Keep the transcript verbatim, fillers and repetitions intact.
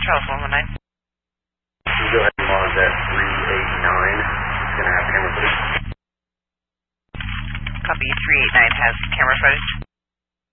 Charles one one nine. You can go ahead and log that three eight nine. It's going to have camera footage. Copy, three eight nine has camera footage.